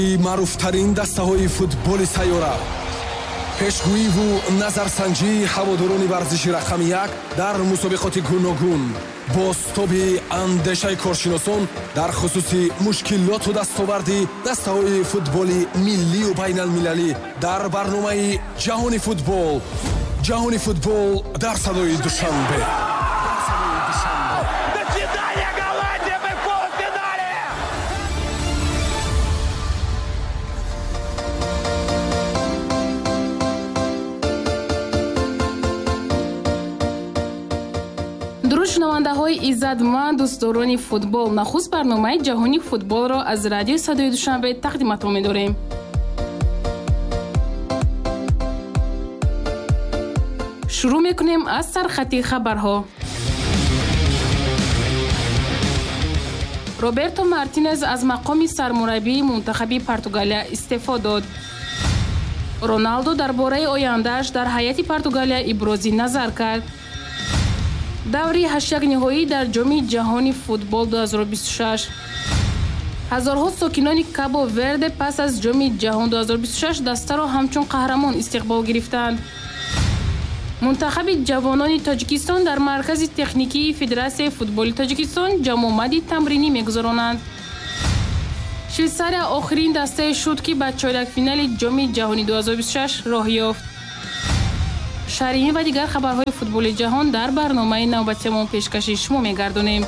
маъруфтарин дастаҳои футболи сайёра. пешгӯиву назарсанҷии ҳаводорони варзиши рақами 1 дар мусобиқоти гуногун. бостоби андешаи коршиносон дар хусуси мушкилоту дастоварди дастаҳои футболи миллию байналмилалӣ дар барномаи ҷаҳони футбол. ҷаҳони футбол дар садои душанбе. шунавандаҳои иззатманд дӯстдорони футбол, нахуст барномаи ҷаҳони футболро аз радиои садои душанбе тақдиматон медорем. шурӯъ мекунем аз сархати хабарҳо. роберто мартинес аз мақоми сармураббии мунтахаби Португалия истеъфо дод. роналдо дар бораи ояндааш дар ҳайати Португалия ибрози назар кард. даври 8 ниҳоӣ дар ҷоми ҷаҳони футбол 2026. ҳазорҳо сокинони Кабо Верде пас аз ҷоми ҷаҳон 2026 дастаро ҳамчун қаҳрамон истиқбол гирифтанд. мунтахаби ҷавонони Тоҷикистон дар маркази техникии Федератсияи футболи Тоҷикистон ҷамъомади тамринӣ мегузаронанд. Швейтсария охирин дастае шуд, ки ба чоракфинали ҷоми ҷаҳони 2026 роҳ ёфт. шаҳрини ва дигар хабарҳои футболи ҷаҳон дар барномаи навбатиамон пешкаши шумо мегардонем.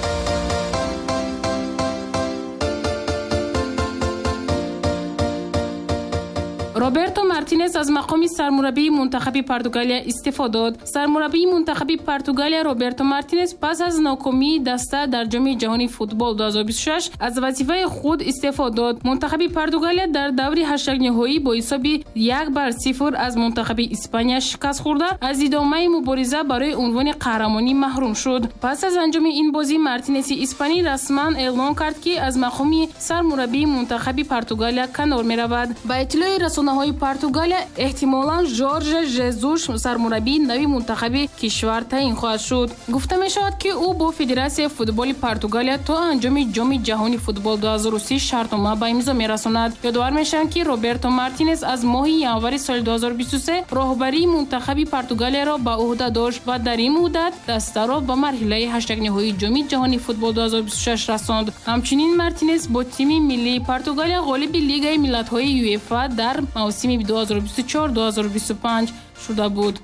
роберто мартинес аз мақоми сармураббии мунтахаби Португалия истеъфо дод. сармураббии мунтахаби Португалия Роберто Мартинес пас аз нокомии даста дар ҷоми ҷаҳони футбол 2026 аз вазифаи худ истеъфо дод. мунтахаби Португалия дар даври 8 ниҳоӣ бо ҳисоби 1-0 аз мунтахаби Испания шикаст хӯрда аз идомаи мубориза барои унвони қаҳрамонӣ маҳрум шуд. пас аз анҷоми ин бозӣ Мартинеси испанӣ расман эълон кард, ки аз мақоми сармураббии мунтахаби Португалия канор меравад. ба иттилои расонаҳои Португалия эҳтимолан Жорже Жезуш сармураббии нави мунтахаби кишвар таъин хоҳад шуд. гуфта мешавад, ки ӯ бо Федератсияи футболи Португалия то анҷоми ҷоми ҷаҳони футбол 2030 шартнома ба имзо мерасонад. ёдовар мешаванд, ки Роберто Мартинес аз моҳи январи соли 2023 роҳбарии мунтахаби Португалияро ба уҳда дошт ва дар ин муддат дастаро ба марҳилаи 8 ниҳоии ҷоми ҷаҳони футбол 2026 расонд. ҳамчунин Мартинес бо тими миллии Португалия ғолиби Лигаи миллатҳои ЮЕФА дар мавсими 2024-2025 шуда буд.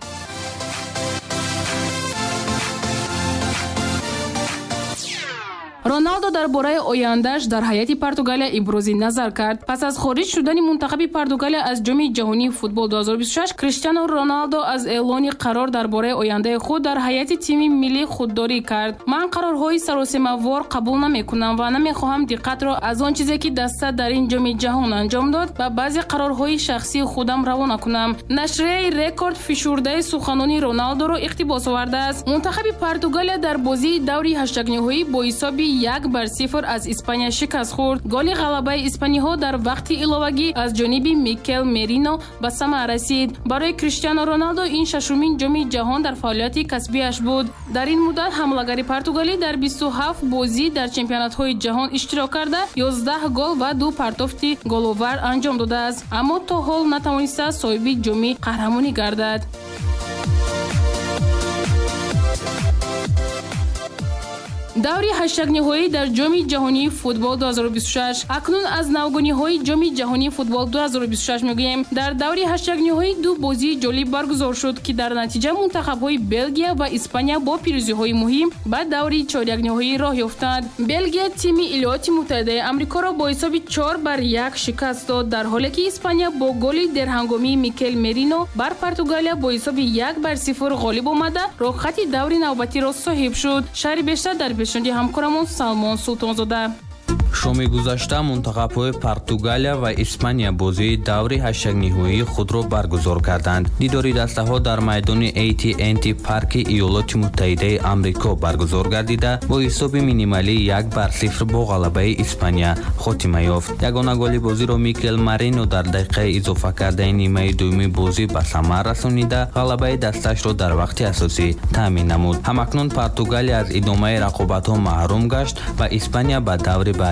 роналдо дар бораи ояндааш дар ҳайати Португалия ибрози назар кард. пас аз хориҷ шудани мунтахаби Португалия аз ҷоми ҷаҳонии футбол 2026 Криштиано Роналдо аз эълони қарор дар бораи ояндаи худ дар ҳайати тими миллӣ худдорӣ кард. ман қарорҳои саросемавор қабул намекунам ва намехоҳам диққатро аз он чизе, ки даста дар ин ҷоми ҷаҳон анҷом дод, ба баъзе қарорҳои шахсии худам равона кунам. нашрияи Рекорд фишурдаи суханони Роналдоро иқтибос овардааст. мунтахаби Португалия дар бозии даври 8 ниҳоӣ бо ҳисоби 1-0 аз Испания шикаст хӯрд. голи ғалабаи испаниҳо дар вақти иловагӣ аз ҷониби Микел Мерино ба самар расид. барои Криштиано Роналдо ин шашумин ҷоми ҷаҳон дар фаъолияти касбиаш буд. дар ин муддат ҳамлагари португалӣ дар 27 бозӣ дар чемпионатҳои ҷаҳон иштирок карда 11 гол ва 2 партофти головар анҷом додааст, аммо то ҳол натавонистааст соҳиби ҷоми қаҳрамонӣ гардад. даври 8 ниҳоӣ дар ҷоми ҷаҳонии футбол 2026. акнун аз навгониҳои ҷоми ҷаҳонии футбол 2026 мегӯем. дар даври 8 ниҳоӣ ду бозии ҷолиб баргузор шуд, ки дар натиҷа мунтахабҳои Белгия ва Испания бо пирӯзиҳои муҳим ба даври чорякниҳоӣ роҳ ёфтанд. Белгия тими Иёлоти Муттаҳидаи Амрикоро бо ҳисоби 4-1 шикаст дод, дар ҳоле ки Испания бо голи дерҳангомии Микел Мерино бар Португалия бо ҳисоби 1-0 ғолиб омада роҳхати даври навбатиро соҳиб шуд. шаҳри бештар дар пешниҳоди ҳамкорамон Салмон Султонзода. шоми гузашта мунтахабҳои Португалия ва Испания бозии даври 8 ниҳоии худро баргузор карданд. дидори дастаҳо дар майдони AT&T парки Иёлоти Муттаҳидаи Амрико баргузор гардида бо ҳисоби минималӣ 1-0 бо ғалабаи Испания хотима ёфт. ягона голи бозиро Микел Марино дар дақиқаи изофакардаи нимаи дуюми бозӣ ба самар расонида ғалабаи дастаашро дар вақти асосӣ таъмин намуд. ҳамакнун Португалия аз идомаи рақобатҳо маҳрум гашт ва Испания ба даври баъди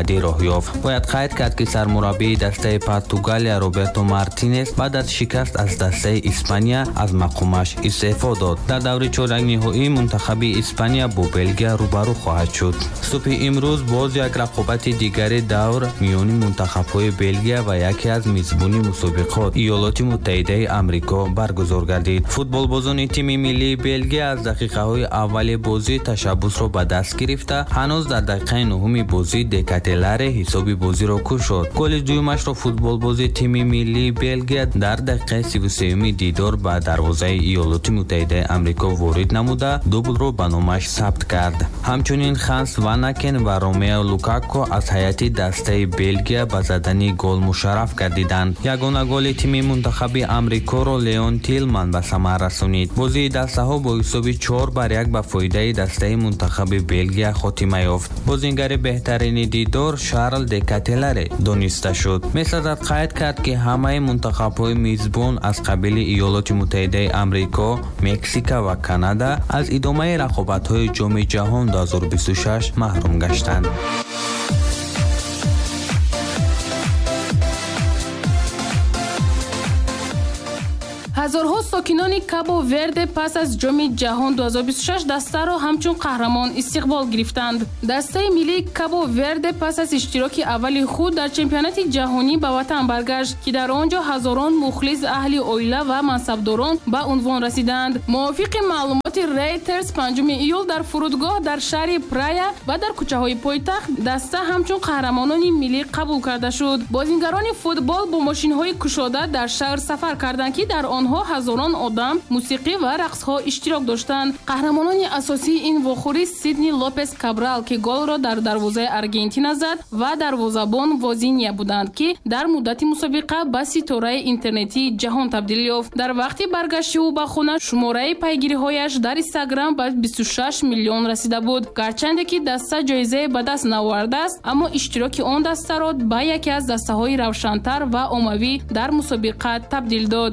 абадӣ роҳ ёфт. бояд қайд кард ки сармураббии дастаи Португалия Роберто Мартинес баъд аз шикаст аз дастаи Испания аз мақомаш истеъфо дод. дар даври чоракниҳоӣ мунтахаби Испания бо Белгия рӯбарӯ хоҳад шуд. субҳи имрӯз боз як рақобати дигари давр миёни мунтахабҳои Белгия ва яке аз мизбони мусобиқот Иёлоти Муттаҳидаи Амрико баргузор гардид. футболбозони тими миллии Белгия аз дақиқаҳои аввали бозӣ ташаббусро ба даст гирифта, ҳанӯз дар дақиқаи нуҳуми бозӣ Декателаре ҳисоби бозиро кушод. голи дуюмашро футболбози тими миллии Белгия дар дақиқаи 33-уми дидор ба дарвозаи Иёлоти Муттаҳидаи Амрико ворид намуда, дублро ба номаш сабт кард. ҳамчунин Ханс Ванакен ва Ромео Лукако аз ҳайати дастаи Белгия ба задани гол мушарраф гардиданд. ягона голи тими мунтахаби Амрикоро Леон Тилман ба самар расонид. бозии дастаҳо бо ҳисоби 4-1 ба фоидаи дастаи мунтахаби Белгия хотима ёфт. бозингари беҳтарини дидор Шарл Декателаре дониста шуд. месазад қайд кард ки ҳамаи мунтахабҳои мизбон аз қабили Иёлоти Муттаҳидаи Амрико, Мексика ва Канада аз идомаи рақобатҳои ҷоми ҷаҳон 2026 маҳрум гаштанд. ҳазорҳо сокинони Кабо Верде пас аз ҷоми ҷаҳон 2026 дастаро ҳамчун қаҳрамон истиқбол гирифтанд. дастаи миллии Кабо Верде пас аз иштироки аввали худ дар чемпионати ҷаҳонӣ ба ватан баргашт, ки дар он ҷо ҳазорон мухлис, аҳли оила ва мансабдорон ба унвон расиданд. мувофиқи маълумоти Reuters 5 июл дар фурудгоҳ дар шаҳри Прая ва дар кӯчаҳои пойтахт даста ҳамчун қаҳрамонони миллӣ қабул карда шуд. бозингарони футбол бо мошинҳои кушода дар шаҳр сафар карданд, ки дар онҳо ҳазорон одам мусиқӣ ва рақсҳо иштирок доштанд. қаҳрамонони асосии ин вохӯрӣ Сидни Лопес Кабрал, ки голро дар дарвозаи Аргентина зад, ва дарвозабон Возинья буданд, ки дар муддати мусобиқа ба ситораи интернетии ҷаҳон табдил ёфт. дар вақти баргашти ӯ ба хона шумораи пайгириҳояш дар Инстаграм ба 26 миллион расида буд. гарчанде ки даста ҷоизае ба даст навардааст, аммо иштироки он дастаро ба яке аз дастаҳои равшантар ва оммавӣ дар мусобиқа табдил дод.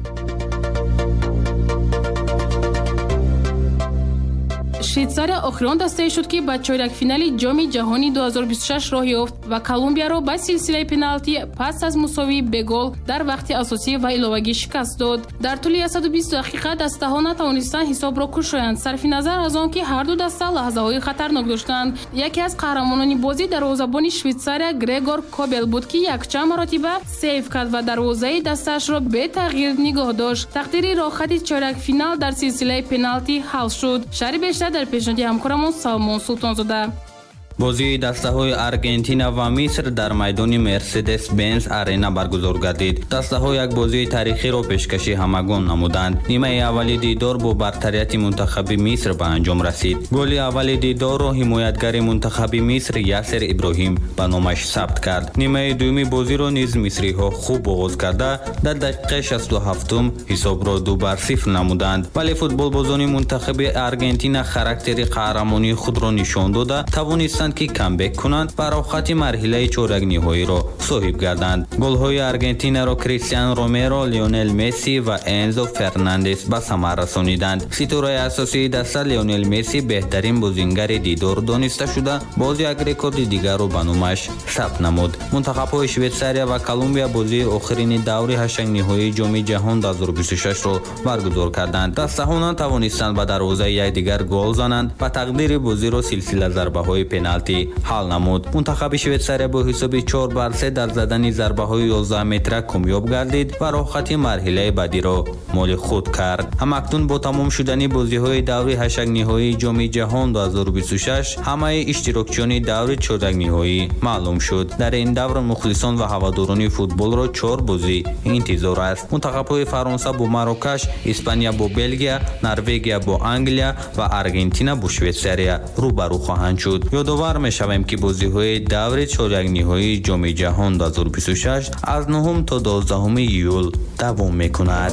швейтсария охирон дастае шуд, ки ба чоракфинали ҷоми ҷаҳони 2026 роҳ ёфт ва Колумбияро ба силсилаи пеналтӣ пас аз мусовӣ бе гол дар вақти асосӣ ва иловагӣ шикаст дод. дар тӯли 120 дақиқа дастаҳо натавонистанд ҳисобро кушоянд, сарфи назар аз он ки ҳарду даста лаҳзаҳои хатарнок доштанд. яке аз қаҳрамонони бозӣ дарвозабони Швейтсария Грегор Кобел буд, ки якчанд маротиба сейв кард ва дарвозаи дастаашро бетағйир нигоҳ дошт. тақдири рохати чоракфинал дар силсилаи пеналтӣ ҳал шуд. шаҳри бештар дар пешниҳоди ҳамкорамон Салмон Султонзода. бозии дастаҳои Аргентина ва Миср дар майдони Mercedes-Benz арена баргузор гардид. дастаҳо як бозии тарихиро пешкаши ҳамагон намуданд. нимаи аввали дидор бо бартарияти мунтахаби Миср ба анҷом расид. голи аввали дидорро ҳимоятгари мунтахаби Миср Ясер Иброҳим ба номаш сабт кард. нимаи дуюми бозиро низ мисриҳо хуб оғоз карда дар дақиқаи 67 ҳисобро 2-0 намуданд. вале футболбозони мунтахаби Аргентина характери қаҳрамонии худро нишон дода тавонистанд ки камбек кунанд ва рохати марҳилаи чоракниҳоиро соҳиб гарданд. голҳои Аргентинаро Кристиан Ромеро, Лионел Месси ва Энзо Фернандес ба самар расониданд. ситораи асосии даста Лионел Месси беҳтарин бозингари дидор дониста шуда, боз як рекорди дигарро ба номаш сабт намуд. мунтахабҳои Швейтсария ва Колумбия бозии охирини даври ҳаштагниҳои ҷоми ҷаҳон 2026-ро баргузор карданд. дастаҳо натавонистанд ба дарвозаи якдигар гол зананд ва тақдири бозиро силсила зарбаҳои пеналти ҳал намуд. мунтахаби Швейтсария бо ҳисоби 4-3 дар задани зарбаҳои 11 метра камёб гардид ва рохати марҳилаи баъдиро моли худ кард. ҳамакнун бо тамом шудани бозиҳои даври ҳаштагниҳои ҷоми ҷаҳон 2026 ҳамаи иштирокчиёни даври чоракниҳоӣ маълум шуд. дар ин давр мухлисон ва ҳаводорони футболро 4 бозӣ интизор аст. мунтахабҳои Фаронса бо Марокаш, Испания бо Белгия, Норвегия бо Англия ва Аргентина бо Швейтсария рӯбарӯ хоҳанд шуд. ёдовар мешавем ки бозиҳои даври чоракниҳои ҷоми ҷаҳон 2026 аз 9 то 12 июл давом мекунад.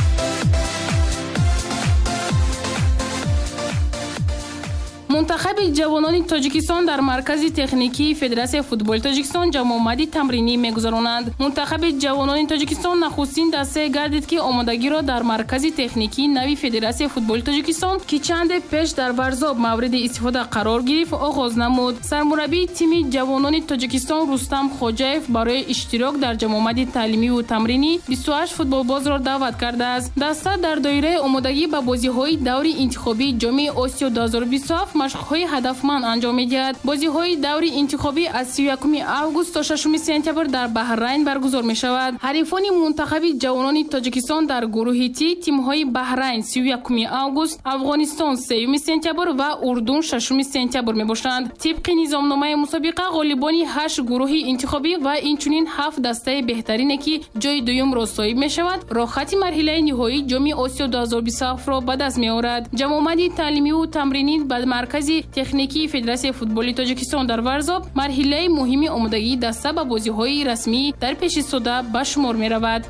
мунтахаби ҷавонони тоҷикистон дар маркази техникии Федератсияи футболи Тоҷикистон ҷамъомади тамринӣ мегузаронанд. Мунтахаби ҷавонони Тоҷикистон нахустин дастае гардид, ки омодагиро дар маркази техникии нави Федератсияи футболи Тоҷикистон, ки чанде пеш дар Варзоб мавриди истифода қарор гирифт, оғоз намуд. Сармураббии тими ҷавонони Тоҷикистон Рустам Хоҷаев барои иштирок дар ҷамъомади таълимиву тамринӣ 28 футболбозро даъват кардааст. Даста дар доираи омодагӣ ба бозиҳои даври интихобии ҷоми Осиё 2027 машқҳои ҳадафманд анҷом медиҳад. Бозиҳои даври интихобӣ аз 31 август то 6 сентябр дар Баҳрайн баргузор мешавад. ҳарифони мунтахаби ҷавонони Тоҷикистон дар гурӯҳи Ти тимҳои Баҳрайн 31 август, Афғонистон 3 сентябр ва Урдун 6 сентябр мебошанд. тибқи низомномаи мусобиқа ғолибони 8 гурӯҳи интихобӣ ва инчунин 7 дастаи беҳтарине, ки ҷои дуюмро соҳиб мешавад, роҳхати марҳилаи ниҳоии ҷоми Осиё 2027-ро ба даст меорад. ҷамъомади таълимиву тамринӣ ба маркази техникии Федератсияи футболи Тоҷикистон дар Варзоб марҳилаи муҳими омодагии даста ба бозиҳои расмӣ дар пеши сода ба шумор меравад.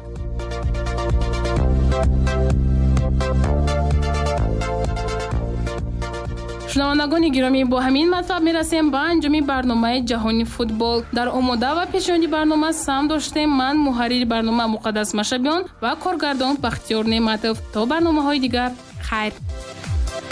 шунавандагони гиромӣ, бо ҳамин матлаб мерасем ба анҷоми барномаи ҷаҳони футбол. дар омода ва пешниҳоди барнома сам доштем ман, муҳаррири барнома Муқаддас Машабиён ва коргардон Бахтиёр Неъматов. То барномаҳои дигар, хайр.